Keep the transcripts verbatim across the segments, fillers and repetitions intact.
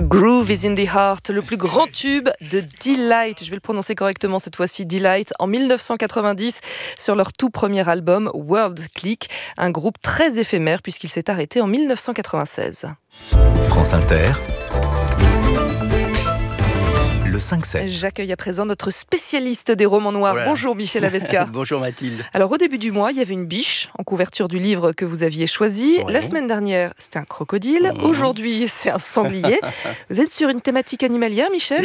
Groove is in the Heart, le plus grand tube de Deee-Lite, je vais le prononcer correctement cette fois-ci, Deee-Lite, en dix-neuf cent quatre-vingt-dix, sur leur tout premier album, World Click, un groupe très éphémère puisqu'il s'est arrêté en dix-neuf cent quatre-vingt-seize. France Inter, le cinq sept. J'accueille à présent notre spécialiste des romans noirs. Voilà. Bonjour Michel Avesca. Bonjour Mathilde. Alors au début du mois, il y avait une biche en couverture du livre que vous aviez choisi. Ouais. La semaine dernière, c'était un crocodile. Mmh. Aujourd'hui, c'est un sanglier. Vous êtes sur une thématique animalière, Michel?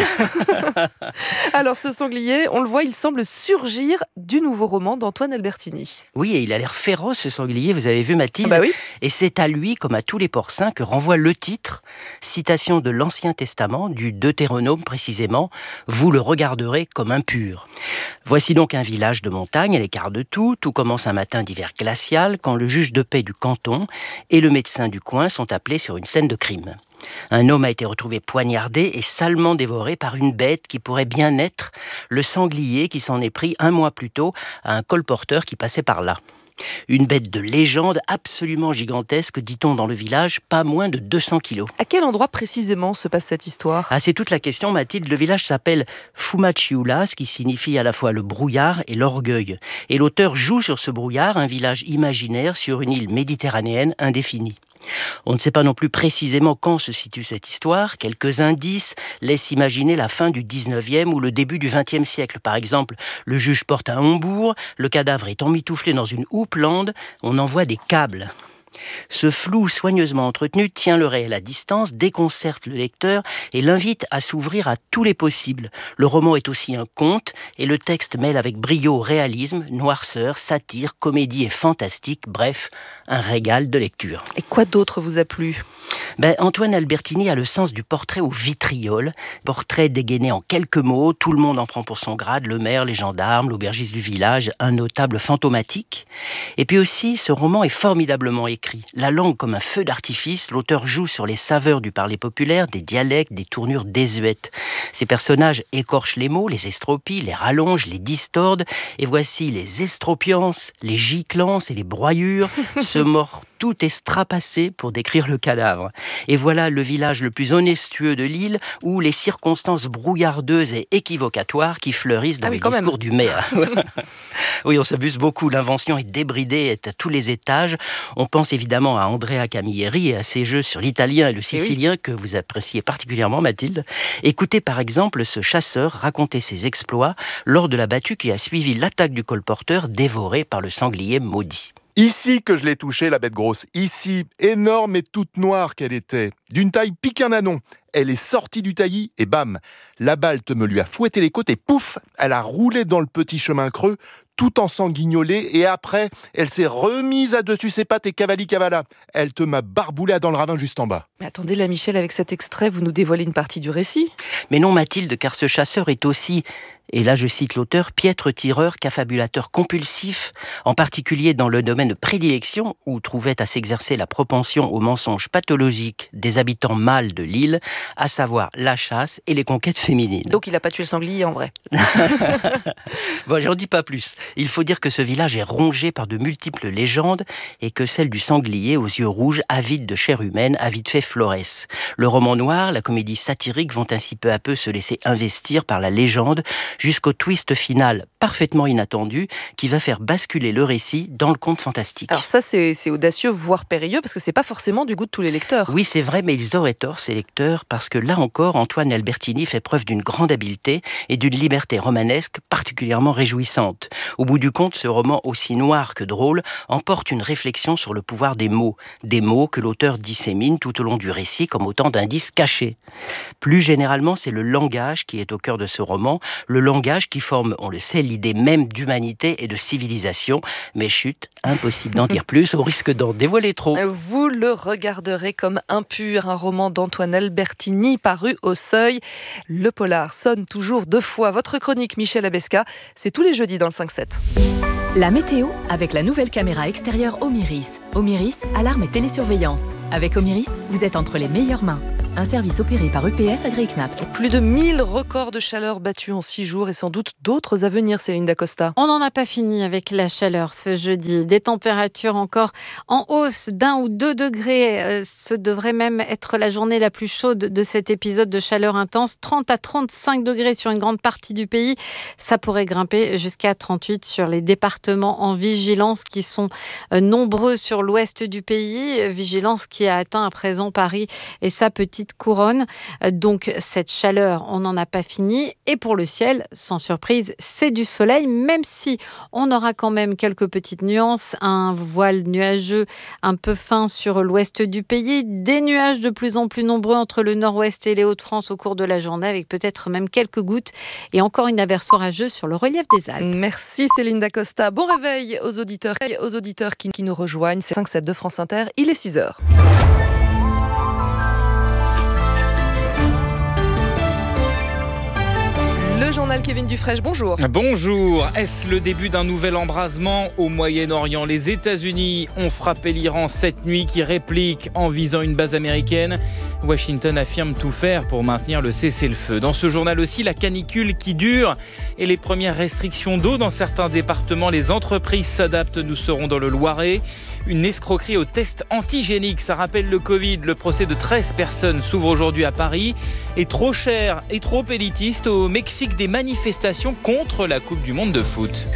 Alors ce sanglier, on le voit, il semble surgir du nouveau roman d'Antoine Albertini. Oui, et il a l'air féroce ce sanglier, vous avez vu Mathilde? Ah bah oui. Et c'est à lui, comme à tous les porcins, que renvoie le titre, citation de l'Ancien Testament, du Deutéronome précisément. Vous le regarderez comme impur. Voici donc un village de montagne à l'écart de tout. Tout commence un matin d'hiver glacial quand le juge de paix du canton et le médecin du coin sont appelés sur une scène de crime. Un homme a été retrouvé poignardé et salement dévoré par une bête qui pourrait bien être le sanglier qui s'en est pris un mois plus tôt à un colporteur qui passait par là. Une bête de légende absolument gigantesque, dit-on dans le village, pas moins de deux cents kilos. À quel endroit précisément se passe cette histoire ? Ah, c'est toute la question, Mathilde. Le village s'appelle Fumachiula, ce qui signifie à la fois le brouillard et l'orgueil. Et l'auteur joue sur ce brouillard, un village imaginaire sur une île méditerranéenne indéfinie. On ne sait pas non plus précisément quand se situe cette histoire. Quelques indices laissent imaginer la fin du dix-neuvième ou le début du vingtième siècle. Par exemple, le juge porte un hombourg, le cadavre est emmitouflé dans une houppelande, on envoie des câbles. Ce flou soigneusement entretenu tient le réel à distance, déconcerte le lecteur et l'invite à s'ouvrir à tous les possibles. Le roman est aussi un conte et le texte mêle avec brio réalisme, noirceur, satire, comédie et fantastique, bref, un régal de lecture. Et quoi d'autre vous a plu ? Ben, Antoine Albertini a le sens du portrait au vitriol, portrait dégainé en quelques mots, tout le monde en prend pour son grade, le maire, les gendarmes, l'aubergiste du village, un notable fantomatique. Et puis aussi, ce roman est formidablement écrit. La langue comme un feu d'artifice, l'auteur joue sur les saveurs du parler populaire, des dialectes, des tournures désuètes. Ces personnages écorchent les mots, les estropient, les rallongent, les distordent, et voici les estropiances, les giclances et les broyures, se mordent tout est strapassé pour décrire le cadavre. Et voilà le village le plus onestueux de l'île où les circonstances brouillardeuses et équivocatoires qui fleurissent dans ah oui, les discours même. Du maire. Oui, on s'abuse beaucoup. L'invention est débridée, est à tous les étages. On pense évidemment à Andrea Camilleri et à ses jeux sur l'italien et le sicilien oui. que vous appréciez particulièrement, Mathilde. Écoutez par exemple ce chasseur raconter ses exploits lors de la battue qui a suivi l'attaque du colporteur dévoré par le sanglier maudit. Ici que je l'ai touchée, la bête grosse. Ici, énorme et toute noire qu'elle était. D'une taille pique un anon. Elle est sortie du taillis et bam, la balte me lui a fouetté les côtes et pouf, elle a roulé dans le petit chemin creux, tout ensanguignolé, et après, elle s'est remise à dessus ses pattes et cavali cavala. Elle te m'a barboulé dans le ravin juste en bas. Mais attendez là, Michel, avec cet extrait, vous nous dévoilez une partie du récit ? Mais non, Mathilde, car ce chasseur est aussi, et là je cite l'auteur, piètre tireur qu'affabulateur compulsif, en particulier dans le domaine de prédilection où trouvait à s'exercer la propension au mensonge pathologique des habitants mâles de l'île, à savoir la chasse et les conquêtes féminines. Donc il n'a pas tué le sanglier en vrai. Bon, j'en dis pas plus. Il faut dire que ce village est rongé par de multiples légendes et que celle du sanglier aux yeux rouges, avide de chair humaine, a vite fait florès. Le roman noir, la comédie satirique vont ainsi peu à peu se laisser investir par la légende jusqu'au twist final parfaitement inattendu qui va faire basculer le récit dans le conte fantastique. Alors ça c'est, c'est audacieux, voire périlleux, parce que c'est pas forcément du goût de tous les lecteurs. Oui, c'est vrai, mais ils auraient tort, ces lecteurs, parce que là encore, Antoine Albertini fait preuve d'une grande habileté et d'une liberté romanesque particulièrement réjouissante. Au bout du compte, ce roman, aussi noir que drôle, emporte une réflexion sur le pouvoir des mots. Des mots que l'auteur dissémine tout au long du récit comme autant d'indices cachés. Plus généralement, c'est le langage qui est au cœur de ce roman, le langage qui forme, on le sait, l'idée même d'humanité et de civilisation. Mais chut, impossible d'en dire plus, au risque d'en dévoiler trop. Vous le regarderez comme impur, un roman d'Antoine Albertini paru au Seuil. Le polar sonne toujours deux fois. Votre chronique, Michel Avesca, c'est tous les jeudis dans le cinq sept. La météo avec la nouvelle caméra extérieure Omiris. Omiris, alarme et télésurveillance. Avec Omiris, vous êtes entre les meilleures mains. un service opéré par E P S AgriKnaps. Plus de mille records de chaleur battus en six jours et sans doute d'autres à venir, Céline Dacosta. On n'en a pas fini avec la chaleur ce jeudi. Des températures encore en hausse d'un ou deux degrés. Euh, ce devrait même être la journée la plus chaude de cet épisode de chaleur intense. trente à trente-cinq degrés sur une grande partie du pays. Ça pourrait grimper jusqu'à trente-huit sur les départements en vigilance qui sont euh, nombreux sur l'ouest du pays. Vigilance qui a atteint à présent Paris et sa petite couronne. Donc cette chaleur, on n'en a pas fini. Et pour le ciel, sans surprise, c'est du soleil, même si on aura quand même quelques petites nuances. Un voile nuageux un peu fin sur l'ouest du pays. Des nuages de plus en plus nombreux entre le nord-ouest et les Hauts-de-France au cours de la journée, avec peut-être même quelques gouttes. Et encore une averse orageuse sur le relief des Alpes. Merci Céline Dacosta. Bon réveil aux auditeurs, aux auditeurs qui, qui nous rejoignent. C'est cinq sept de France Inter, il est six heures. Le journal Kevin Dufresne, bonjour. Bonjour. Est-ce le début d'un nouvel embrasement au Moyen-Orient ? Les États-Unis ont frappé l'Iran cette nuit qui réplique en visant une base américaine. Washington affirme tout faire pour maintenir le cessez-le-feu. Dans ce journal aussi, la canicule qui dure et les premières restrictions d'eau dans certains départements. Les entreprises s'adaptent, nous serons dans le Loiret. Une escroquerie au test antigénique, ça rappelle le Covid. Le procès de treize personnes s'ouvre aujourd'hui à Paris. Et trop cher et trop élitiste au Mexique, des manifestations contre la Coupe du Monde de foot.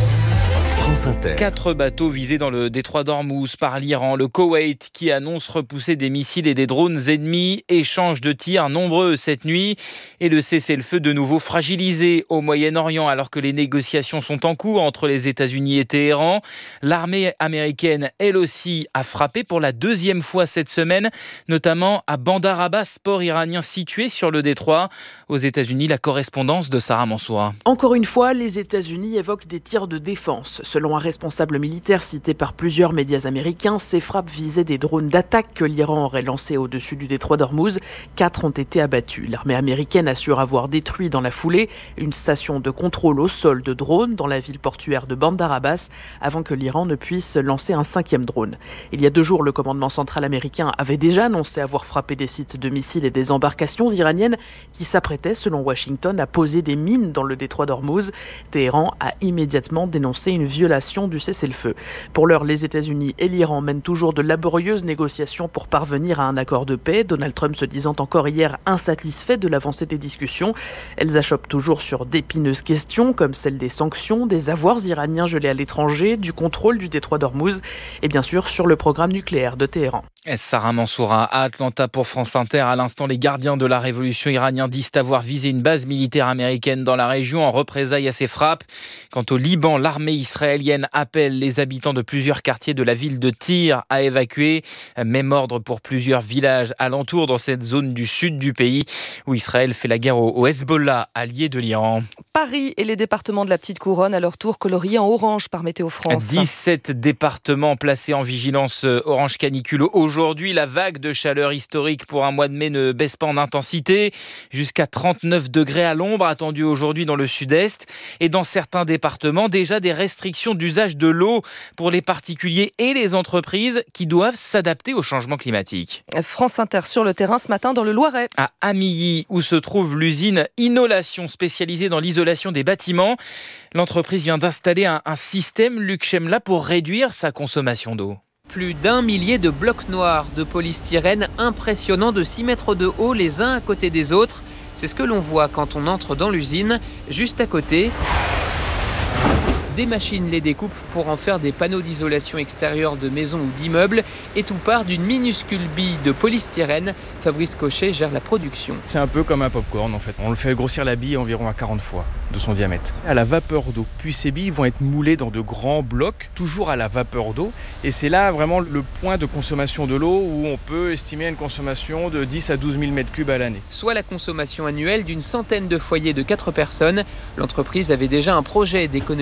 France Inter. Quatre bateaux visés dans le détroit d'Ormuz par l'Iran, le Koweït qui annonce repousser des missiles et des drones ennemis, échange de tirs nombreux cette nuit et le cessez-le-feu de nouveau fragilisé au Moyen-Orient alors que les négociations sont en cours entre les États-Unis et Téhéran. L'armée américaine, elle aussi, a frappé pour la deuxième fois cette semaine, notamment à Bandar Abbas, port iranien situé sur le détroit. Aux États-Unis, la correspondance de Sarah Mansoura. Encore une fois, les États-Unis évoquent des tirs de défense. Selon un responsable militaire cité par plusieurs médias américains, ces frappes visaient des drones d'attaque que l'Iran aurait lancés au-dessus du détroit d'Ormuz. Quatre ont été abattus. L'armée américaine assure avoir détruit dans la foulée une station de contrôle au sol de drones dans la ville portuaire de Bandar Abbas avant que l'Iran ne puisse lancer un cinquième drone. Il y a deux jours, le commandement central américain avait déjà annoncé avoir frappé des sites de missiles et des embarcations iraniennes qui s'apprêtaient, selon Washington, à poser des mines dans le détroit d'Ormuz. Téhéran a immédiatement dénoncé une violation du cessez-le-feu. Pour l'heure, les États-Unis et l'Iran mènent toujours de laborieuses négociations pour parvenir à un accord de paix, Donald Trump se disant encore hier insatisfait de l'avancée des discussions. Elles achoppent toujours sur d'épineuses questions comme celle des sanctions, des avoirs iraniens gelés à l'étranger, du contrôle du détroit d'Ormuz et bien sûr sur le programme nucléaire de Téhéran. Sarah Mansoura à Atlanta pour France Inter. À l'instant, les gardiens de la révolution iranienne disent avoir visé une base militaire américaine dans la région en représailles à ces frappes. Quant au Liban, l'armée israélienne appelle les habitants de plusieurs quartiers de la ville de Tyr à évacuer. Même ordre pour plusieurs villages alentours dans cette zone du sud du pays où Israël fait la guerre au Hezbollah, allié de l'Iran. Paris et les départements de la Petite Couronne à leur tour coloriés en orange par Météo France. dix-sept départements placés en vigilance orange canicule. Aujourd'hui, la vague de chaleur historique pour un mois de mai ne baisse pas en intensité. Jusqu'à trente-neuf degrés à l'ombre attendus aujourd'hui dans le sud-est. Et dans certains départements, déjà des restrictions d'usage de l'eau pour les particuliers et les entreprises qui doivent s'adapter au changement climatique. France Inter sur le terrain ce matin dans le Loiret. À Amilly, où se trouve l'usine Inolation spécialisée dans l'isolation des bâtiments. L'entreprise vient d'installer un, un système Luc Chemla pour réduire sa consommation d'eau. Plus d'un millier de blocs noirs de polystyrène impressionnants de six mètres de haut les uns à côté des autres. C'est ce que l'on voit quand on entre dans l'usine. Juste à côté, des machines les découpent pour en faire des panneaux d'isolation extérieure de maisons ou d'immeubles et tout part d'une minuscule bille de polystyrène. Fabrice Cochet gère la production. C'est un peu comme un popcorn en fait. On le fait grossir la bille environ à quarante fois de son diamètre. À la vapeur d'eau. Puis ces billes vont être moulées dans de grands blocs, toujours à la vapeur d'eau. Et c'est là vraiment le point de consommation de l'eau où on peut estimer une consommation de dix à douze mille mètres cubes à l'année. Soit la consommation annuelle d'une centaine de foyers de quatre personnes. L'entreprise avait déjà un projet d'économie d'eau potable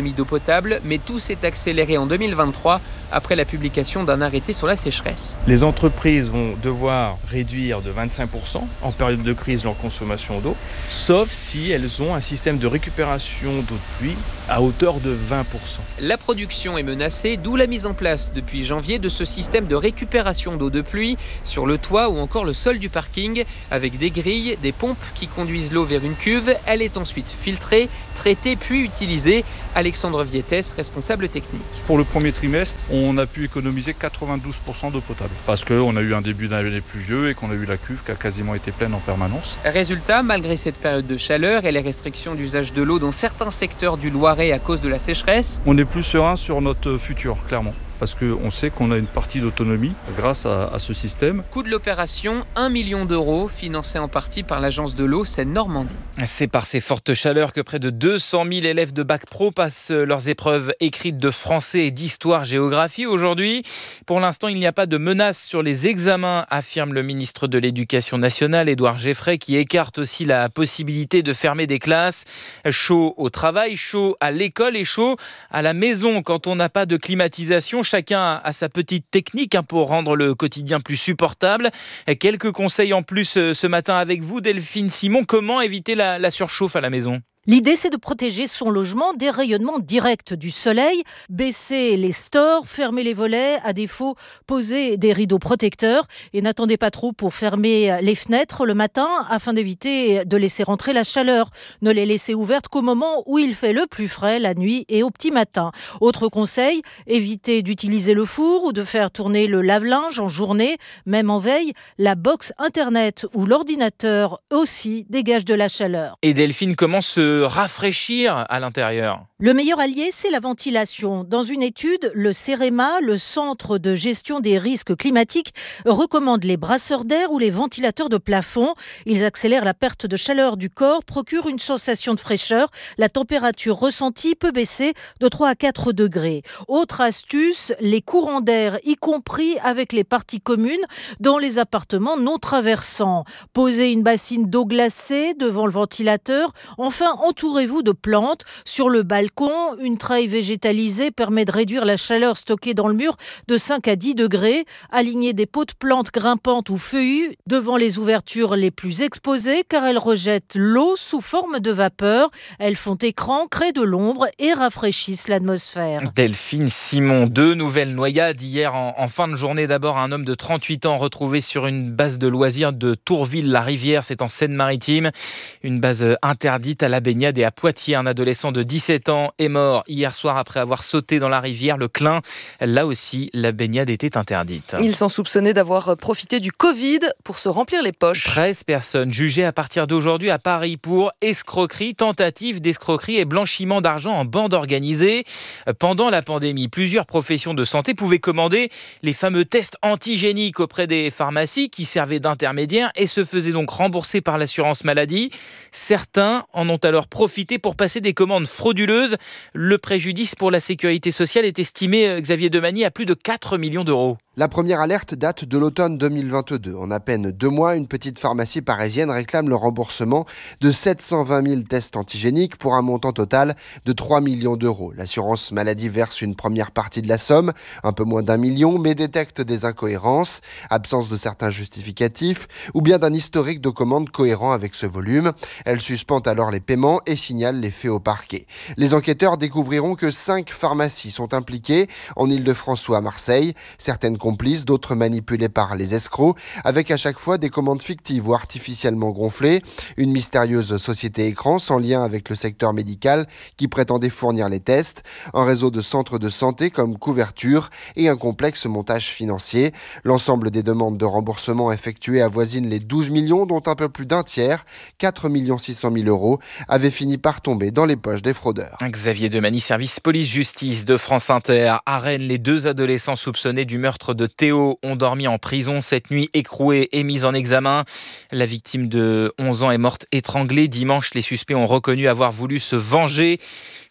potable, mais tout s'est accéléré en deux mille vingt-trois après la publication d'un arrêté sur la sécheresse. Les entreprises vont devoir réduire de vingt-cinq pour cent en période de crise leur consommation d'eau, sauf si elles ont un système de récupération d'eau de pluie à hauteur de vingt pour cent. La production est menacée, d'où la mise en place depuis janvier de ce système de récupération d'eau de pluie sur le toit ou encore le sol du parking, avec des grilles, des pompes qui conduisent l'eau vers une cuve. Elle est ensuite filtrée, traitée puis utilisée. Alexandre Viettès, responsable technique. Pour le premier trimestre, on a pu économiser quatre-vingt-douze pour cent d'eau potable parce qu'on a eu un début d'année pluvieux et qu'on a eu la cuve qui a quasiment été pleine en permanence. Résultat, malgré cette période de chaleur et les restrictions d'usage de l'eau dans certains secteurs du Loiret à cause de la sécheresse, on est plus serein sur notre futur, clairement. Parce qu'on sait qu'on a une partie d'autonomie grâce à, à ce système. Coût de l'opération, un million d'euros, financé en partie par l'agence de l'eau Seine-Normandie. C'est par ces fortes chaleurs que près de deux cent mille élèves de Bac Pro passent leurs épreuves écrites de français et d'histoire-géographie aujourd'hui. Pour l'instant, il n'y a pas de menace sur les examens, affirme le ministre de l'Éducation nationale, Édouard Geffray, qui écarte aussi la possibilité de fermer des classes. Chaud au travail, chaud à l'école et chaud à la maison quand on n'a pas de climatisation. Chacun a sa petite technique pour rendre le quotidien plus supportable. Quelques conseils en plus ce matin avec vous, Delphine Simon. Comment éviter la, la surchauffe à la maison ? L'idée, c'est de protéger son logement des rayonnements directs du soleil, baisser les stores, fermer les volets, à défaut, poser des rideaux protecteurs et n'attendez pas trop pour fermer les fenêtres le matin afin d'éviter de laisser rentrer la chaleur. Ne les laissez ouvertes qu'au moment où il fait le plus frais, la nuit et au petit matin. Autre conseil, évitez d'utiliser le four ou de faire tourner le lave-linge en journée, même en veille. La box internet ou l'ordinateur aussi dégagent de la chaleur. Et Delphine, comment se rafraîchir à l'intérieur ? Le meilleur allié, c'est la ventilation. Dans une étude, le CEREMA, le Centre de gestion des risques climatiques, recommande les brasseurs d'air ou les ventilateurs de plafond. Ils accélèrent la perte de chaleur du corps, procurent une sensation de fraîcheur. La température ressentie peut baisser de trois à quatre degrés. Autre astuce, les courants d'air, y compris avec les parties communes dans les appartements non traversants. Posez une bassine d'eau glacée devant le ventilateur. Enfin, entourez-vous de plantes. Sur le balcon, une treille végétalisée permet de réduire la chaleur stockée dans le mur de cinq à dix degrés. Alignez des pots de plantes grimpantes ou feuillues devant les ouvertures les plus exposées car elles rejettent l'eau sous forme de vapeur. Elles font écran, créent de l'ombre et rafraîchissent l'atmosphère. Delphine Simon, deux nouvelles noyades hier en, en fin de journée. D'abord, un homme de trente-huit ans retrouvé sur une base de loisirs de Tourville-la-Rivière, c'est en Seine-Maritime. Une base interdite à la baignade, et à Poitiers, un adolescent de dix-sept ans est mort hier soir après avoir sauté dans la rivière, le Clin. Là aussi, la baignade était interdite. Ils sont soupçonnés d'avoir profité du Covid pour se remplir les poches. treize personnes jugées à partir d'aujourd'hui à Paris pour escroquerie, tentative d'escroquerie et blanchiment d'argent en bande organisée. Pendant la pandémie, plusieurs professions de santé pouvaient commander les fameux tests antigéniques auprès des pharmacies qui servaient d'intermédiaires et se faisaient donc rembourser par l'assurance maladie. Certains en ont alors profité pour passer des commandes frauduleuses. Le préjudice pour la sécurité sociale est estimé, Xavier Demagny, à plus de quatre millions d'euros. La première alerte date de l'automne deux mille vingt-deux. En à peine deux mois, une petite pharmacie parisienne réclame le remboursement de sept cent vingt mille tests antigéniques pour un montant total de trois millions d'euros. L'assurance maladie verse une première partie de la somme, un peu moins d'un million, mais détecte des incohérences, absence de certains justificatifs ou bien d'un historique de commandes cohérent avec ce volume. Elle suspend alors les paiements et signale les faits au parquet. Les enquêteurs découvriront que cinq pharmacies sont impliquées en Île-de-France ou à Marseille. Certaines complices, d'autres manipulés par les escrocs, avec à chaque fois des commandes fictives ou artificiellement gonflées, une mystérieuse société écran sans lien avec le secteur médical qui prétendait fournir les tests, un réseau de centres de santé comme couverture et un complexe montage financier. L'ensemble des demandes de remboursement effectuées avoisine les douze millions, dont un peu plus d'un tiers, quatre millions six cent mille euros, avaient fini par tomber dans les poches des fraudeurs. Xavier Demagny, service police-justice de France Inter. À Rennes, les deux adolescents soupçonnés du meurtre de Théo ont dormi en prison cette nuit, écroués et mis en examen. La victime de onze ans est morte étranglée. Dimanche, les suspects ont reconnu avoir voulu se venger.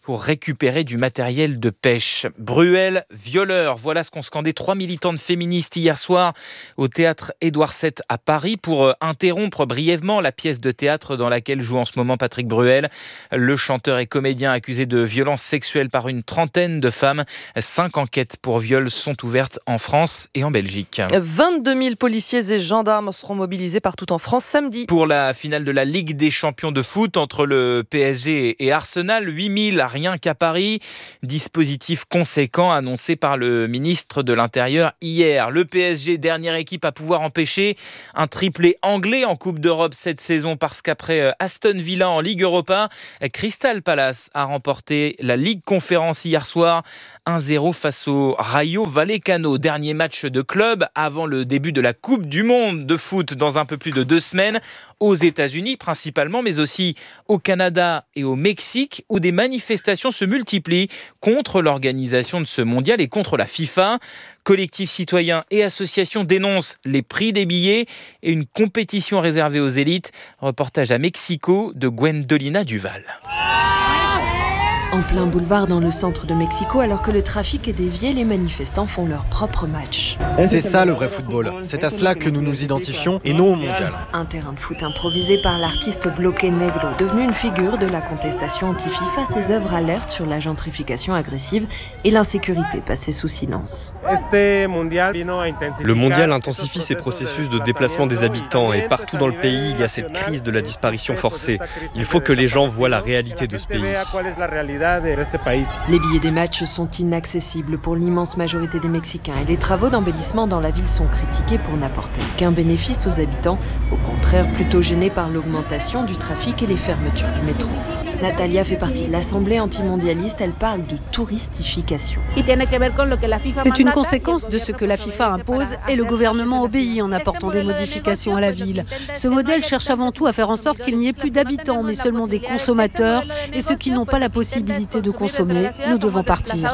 pour récupérer du matériel de pêche. Bruel, violeur, voilà ce qu'ont scandé trois militantes féministes hier soir au théâtre Édouard sept à Paris pour interrompre brièvement la pièce de théâtre dans laquelle joue en ce moment Patrick Bruel. Le chanteur et comédien accusé de violences sexuelles par une trentaine de femmes. Cinq enquêtes pour viol sont ouvertes en France et en Belgique. vingt-deux mille policiers et gendarmes seront mobilisés partout en France samedi. Pour la finale de la Ligue des champions de foot entre le P S G et Arsenal, huit mille rien qu'à Paris. Dispositif conséquent annoncé par le ministre de l'Intérieur hier. Le P S G, dernière équipe à pouvoir empêcher un triplé anglais en Coupe d'Europe cette saison parce qu'après Aston Villa en Ligue Europa, Crystal Palace a remporté la Ligue Conférence hier soir un zéro face au Rayo Vallecano. Dernier match de club avant le début de la Coupe du Monde de foot dans un peu plus de deux semaines aux États-Unis principalement, mais aussi au Canada et au Mexique où des manifestations se multiplient contre l'organisation de ce mondial et contre la FIFA. Collectifs citoyens et associations dénoncent les prix des billets et une compétition réservée aux élites. Reportage à Mexico de Gwendolina Duval. En plein boulevard dans le centre de Mexico, alors que le trafic est dévié, les manifestants font leur propre match. C'est ça le vrai football. C'est à cela que nous nous identifions et non au mondial. Un terrain de foot improvisé par l'artiste Bloque Negro, devenu une figure de la contestation anti-FIFA. Ses œuvres alertent sur la gentrification agressive et l'insécurité passée sous silence. Le mondial intensifie ses processus de déplacement des habitants et partout dans le pays, il y a cette crise de la disparition forcée. Il faut que les gens voient la réalité de ce pays. Les billets des matchs sont inaccessibles pour l'immense majorité des Mexicains et les travaux d'embellissement dans la ville sont critiqués pour n'apporter aucun bénéfice aux habitants, au contraire plutôt gênés par l'augmentation du trafic et les fermetures du métro. Natalia fait partie de l'Assemblée antimondialiste, elle parle de touristification. C'est une conséquence de ce que la FIFA impose et le gouvernement obéit en apportant des modifications à la ville. Ce modèle cherche avant tout à faire en sorte qu'il n'y ait plus d'habitants, mais seulement des consommateurs et ceux qui n'ont pas la possibilité de consommer, nous devons partir.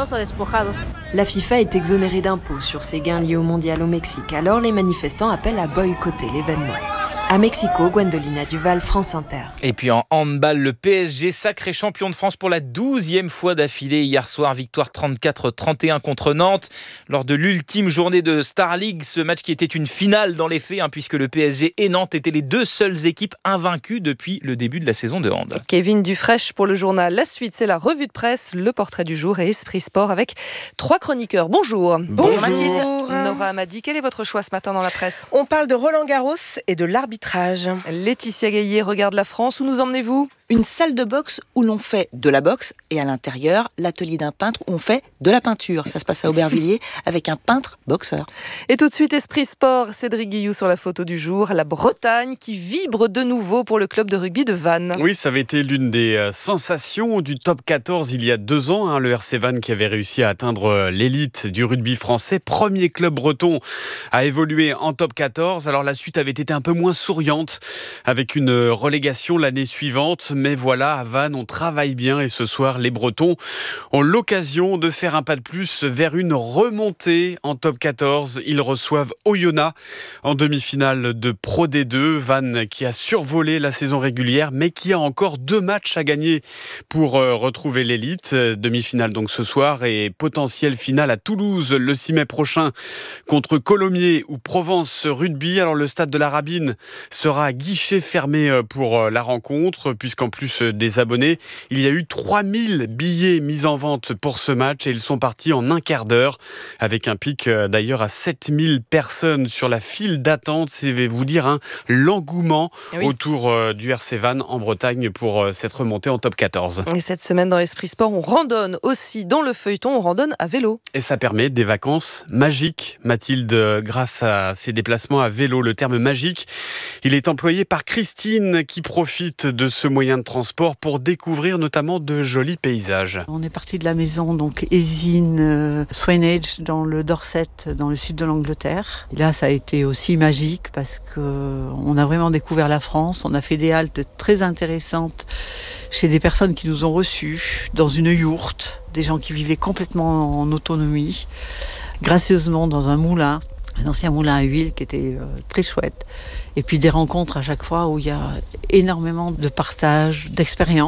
La FIFA est exonérée d'impôts sur ses gains liés au mondial au Mexique, alors les manifestants appellent à boycotter l'événement. À Mexico, Gwendolina Duval, France Inter. Et puis en handball, le P S G, sacré champion de France pour la douzième fois d'affilée. Hier soir, victoire trente-quatre à trente et un contre Nantes. Lors de l'ultime journée de Star League, ce match qui était une finale dans les faits, hein, puisque le P S G et Nantes étaient les deux seules équipes invaincues depuis le début de la saison de hand. Kevin Dufraîche pour le journal. La suite, c'est la revue de presse, le portrait du jour et Esprit Sport avec trois chroniqueurs. Bonjour. Bonjour Mathilde. Nora Amadi, quel est votre choix ce matin dans la presse ? On parle de Roland Garros et de l'arbitrage. Laetitia Gaillet regarde la France. Où nous emmenez-vous ? Une salle de boxe où l'on fait de la boxe et à l'intérieur, l'atelier d'un peintre où on fait de la peinture. Ça se passe à Aubervilliers avec un peintre boxeur. Et tout de suite, Esprit Sport, Cédric Guilloux sur la photo du jour. La Bretagne qui vibre de nouveau pour le club de rugby de Vannes. Oui, ça avait été l'une des sensations du top quatorze il y a deux ans. Hein, le R C Vannes qui avait réussi à atteindre l'élite du rugby français. Premier club breton à évoluer en top quatorze. Alors la suite avait été un peu moins souriante avec une relégation l'année suivante. Mais voilà, à Vannes, on travaille bien et ce soir, les Bretons ont l'occasion de faire un pas de plus vers une remontée en top quatorze. Ils reçoivent Oyonnax en demi-finale de Pro D deux. Vannes qui a survolé la saison régulière mais qui a encore deux matchs à gagner pour retrouver l'élite. Demi-finale donc ce soir et potentielle finale à Toulouse le six mai prochain contre Colomiers ou Provence Rugby. Alors le stade de la Rabine sera à guichet fermé pour la rencontre puisqu'en plus des abonnés, il y a eu trois mille billets mis en vente pour ce match et ils sont partis en un quart d'heure avec un pic d'ailleurs à sept mille personnes sur la file d'attente. C'est vous dire hein, l'engouement oui. autour du R C Vannes en Bretagne pour cette remontée en top quatorze. Et cette semaine dans Esprit Sport, on randonne aussi dans le feuilleton, on randonne à vélo. Et ça permet des vacances magiques, Mathilde, grâce à ces déplacements à vélo. Le terme magique, il est employé par Christine qui profite de ce moyen de transport pour découvrir notamment de jolis paysages. On est parti de la maison donc Eysines, euh, Swanage dans le Dorset, dans le sud de l'Angleterre. Et là, ça a été aussi magique parce que on a vraiment découvert la France. On a fait des haltes très intéressantes chez des personnes qui nous ont reçus dans une yourte, des gens qui vivaient complètement en autonomie, gracieusement dans un moulin. Un ancien moulin à huile qui était euh, très chouette. Et puis des rencontres à chaque fois où il y a énormément de partage, d'expériences.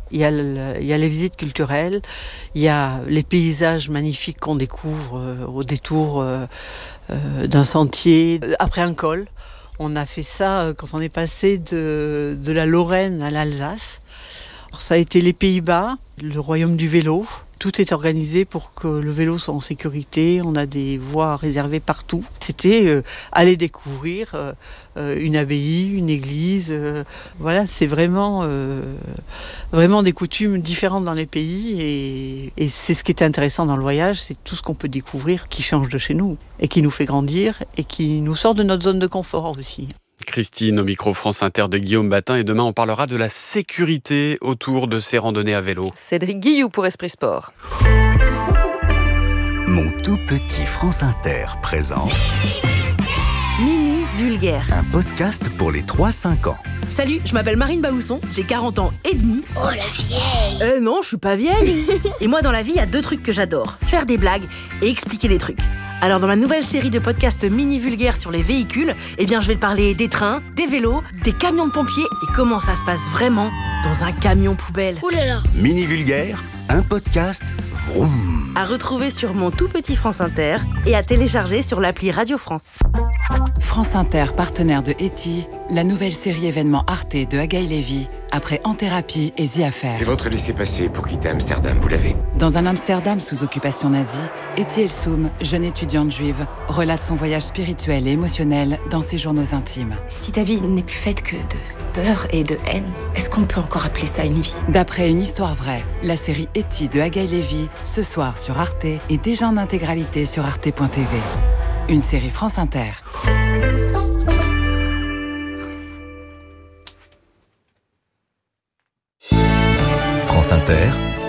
Il y a, le, il y a les visites culturelles, il y a les paysages magnifiques qu'on découvre euh, au détour euh, euh, d'un sentier, après un col. On a fait ça euh, quand on est passé de, de la Lorraine à l'Alsace. Alors, ça a été les Pays-Bas, le royaume du vélo. Tout est organisé pour que le vélo soit en sécurité. On a des voies réservées partout. C'était euh, aller découvrir euh, une abbaye, une église. Euh, voilà, c'est vraiment, euh, vraiment des coutumes différentes dans les pays. Et, et c'est ce qui est intéressant dans le voyage, c'est tout ce qu'on peut découvrir qui change de chez nous et qui nous fait grandir et qui nous sort de notre zone de confort aussi. Christine, au micro France Inter de Guillaume Batin. Et demain, on parlera de la sécurité autour de ces randonnées à vélo. Cédric Guilloux pour Esprit Sport. Mon tout petit France Inter présente Mini Vulgaire, un podcast pour les trois cinq ans. Salut, je m'appelle Marine Baousson, j'ai quarante ans et demi. Oh la vieille. Euh non, je suis pas vieille. Et moi dans la vie, il y a deux trucs que j'adore, faire des blagues et expliquer des trucs. Alors dans ma nouvelle série de podcasts mini vulgaires sur les véhicules, eh bien je vais te parler des trains, des vélos, des camions de pompiers et comment ça se passe vraiment dans un camion poubelle. Ouh là là. Mini Vulgaire, un podcast vroom. À retrouver sur mon tout petit France Inter et à télécharger sur l'appli Radio France. France Inter, partenaire de Eti, la nouvelle série événement Arte de Agaï Lévy, après En Thérapie et The Affair. Et votre laissez-passer pour quitter Amsterdam, vous l'avez ? Dans un Amsterdam sous occupation nazie, Eti Elsoum, jeune étudiante juive, relate son voyage spirituel et émotionnel dans ses journaux intimes. Si ta vie n'est plus faite que de peur et de haine, est-ce qu'on peut encore appeler ça une vie ? D'après une histoire vraie, la série Eti de Agaï Lévy, ce soir sur Arte et déjà en intégralité sur arte point t v. Une série France Inter. France Inter,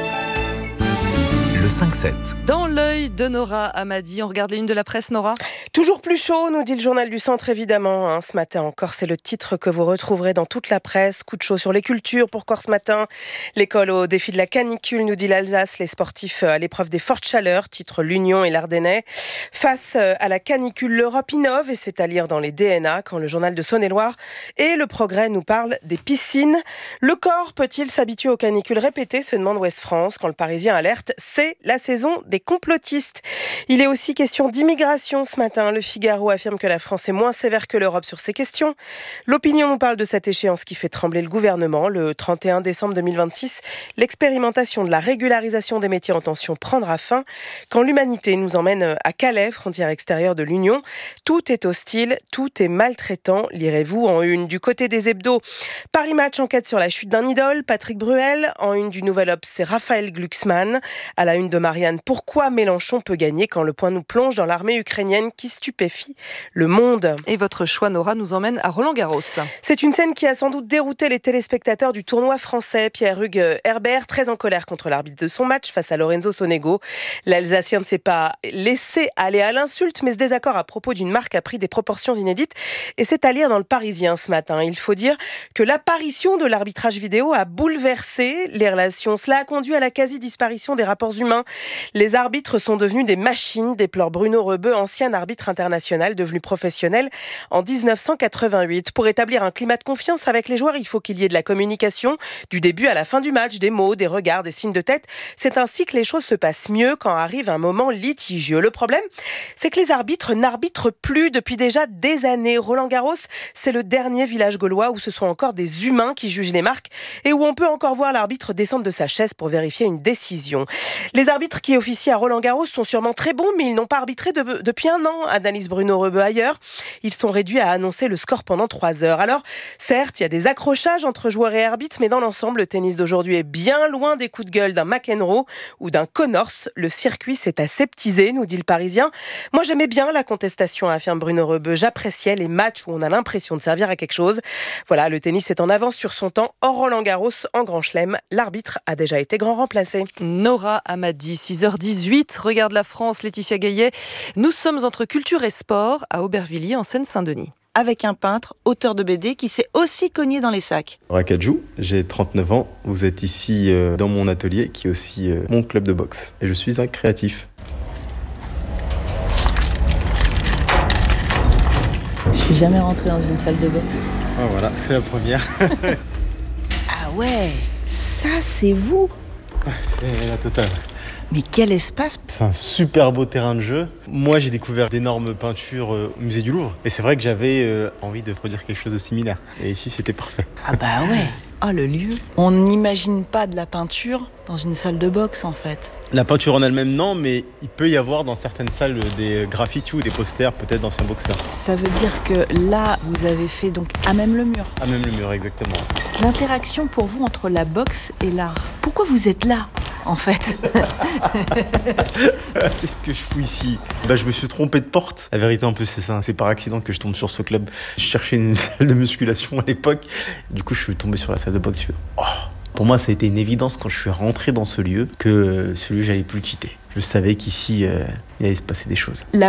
le cinq sept. Dans l'œil de Nora Amadi, on regarde les unes de la presse, Nora. Toujours plus chaud, nous dit le journal du Centre, évidemment. Hein, ce matin encore, c'est le titre que vous retrouverez dans toute la presse. Coup de chaud sur les cultures pour Corse Matin. L'école au défi de la canicule, nous dit l'Alsace. Les sportifs à l'épreuve des fortes chaleurs, titre l'Union et l'Ardennais. Face à la canicule, l'Europe innove, et c'est à lire dans les D N A, quand le journal de Saône-et-Loire et Le Progrès nous parlent des piscines. Le corps peut-il s'habituer aux canicules répétées, se demande Ouest France, quand le Parisien alerte, c'est la saison des complotistes. Il est aussi question d'immigration ce matin. Le Figaro affirme que la France est moins sévère que l'Europe sur ces questions. L'Opinion nous parle de cette échéance qui fait trembler le gouvernement. Le trente et un décembre deux mille vingt-six, l'expérimentation de la régularisation des métiers en tension prendra fin. Quand l'humanité nous emmène à Calais, frontière extérieure de l'Union, tout est hostile, tout est maltraitant. Lirez-vous en une du côté des hebdos. Paris Match enquête sur la chute d'un idole, Patrick Bruel. En une du Nouvel Obs, c'est Raphaël Glucksmann. À la une de Marianne, pourquoi Mélenchon peut gagner quand le point nous plonge dans l'armée ukrainienne qui stupéfie le monde. Et votre choix, Nora, nous emmène à Roland-Garros. C'est une scène qui a sans doute dérouté les téléspectateurs du tournoi français. Pierre-Hugues Herbert, très en colère contre l'arbitre de son match face à Lorenzo Sonego. L'Alsacien ne s'est pas laissé aller à l'insulte, mais ce désaccord à propos d'une marque a pris des proportions inédites. Et c'est à lire dans le Parisien ce matin. Il faut dire que l'apparition de l'arbitrage vidéo a bouleversé les relations. Cela a conduit à la quasi-disparition des rapports humains. Les arbitres sont devenus des machines, déplore Bruno Rebeu, ancien arbitre international devenu professionnel en dix-neuf cent quatre-vingt-huit. Pour établir un climat de confiance avec les joueurs, il faut qu'il y ait de la communication du début à la fin du match, des mots, des regards, des signes de tête. C'est ainsi que les choses se passent mieux quand arrive un moment litigieux. Le problème, c'est que les arbitres n'arbitrent plus depuis déjà des années. Roland-Garros, c'est le dernier village gaulois où ce sont encore des humains qui jugent les marques et où on peut encore voir l'arbitre descendre de sa chaise pour vérifier une décision. Les arbitres qui officient à Roland-Garros sont sûrement très bons, mais ils n'ont pas arbitré de, depuis un an, analyse Bruno Rebeu ailleurs. Ils sont réduits à annoncer le score pendant trois heures. Alors, certes, il y a des accrochages entre joueurs et arbitres, mais dans l'ensemble, le tennis d'aujourd'hui est bien loin des coups de gueule d'un McEnroe ou d'un Connors. Le circuit s'est aseptisé, nous dit le Parisien. Moi, j'aimais bien la contestation, affirme Bruno Rebeu. J'appréciais les matchs où on a l'impression de servir à quelque chose. Voilà, le tennis est en avance sur son temps. Hors Roland-Garros, en Grand Chelem, l'arbitre a déjà été grand remplacé. Nora Amadi, six heures dix-huit, regarde la France, Laetitia Gaillet. Nous sommes entre culture et sport à Aubervilliers en Seine-Saint-Denis. Avec un peintre, auteur de B D, qui s'est aussi cogné dans les sacs. Rakadjou, j'ai trente-neuf ans. Vous êtes ici euh, dans mon atelier, qui est aussi euh, mon club de boxe. Et je suis un créatif. Je suis jamais rentré dans une salle de boxe. Ah voilà, c'est la première. Ah ouais, ça Ça, c'est vous? C'est la totale. Mais quel espace! C'est un super beau terrain de jeu. Moi, j'ai découvert d'énormes peintures au musée du Louvre. Et c'est vrai que j'avais euh, envie de produire quelque chose de similaire. Et ici, c'était parfait. Ah bah ouais! Ah, le lieu! On n'imagine pas de la peinture dans une salle de boxe, en fait. La peinture en elle-même, non, mais il peut y avoir dans certaines salles des graffitis ou des posters, peut-être d'anciens boxeurs. Ça veut dire que là, vous avez fait donc à même le mur? À même le mur, exactement. L'interaction pour vous entre la boxe et l'art. Pourquoi vous êtes là, en fait? Qu'est-ce que je fous ici? Bah, je me suis trompé de porte. La vérité, en plus, c'est ça. C'est par accident que je tombe sur ce club. Je cherchais une salle de musculation à l'époque. Du coup, je suis tombé sur la salle de boxe. Oh, pour moi, ça a été une évidence quand je suis rentré dans ce lieu que celui j'allais plus le quitter. Je savais qu'ici, euh, il allait se passer des choses. La